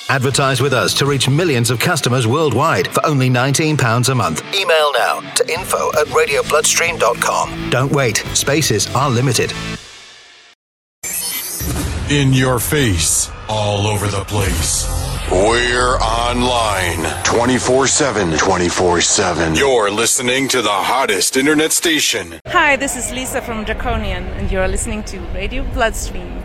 Advertise with us to reach millions of customers worldwide for only £19 a month. Email now to info@radiobloodstream.com. Don't wait. Spaces are limited. In your face, all over the place. We're online 24/7. 24/7. You're listening to the hottest internet station. Hi, this is Lisa from Draconian, and you're listening to Radio Bloodstream.